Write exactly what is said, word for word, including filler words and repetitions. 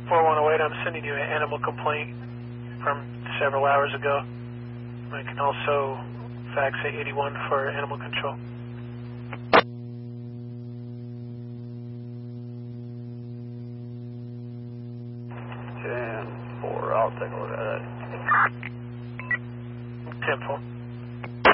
four one oh eight, I'm sending you an animal complaint from several hours ago. I can also fax at eighty-one for animal control. ten four, I'll take a look at that. ten four.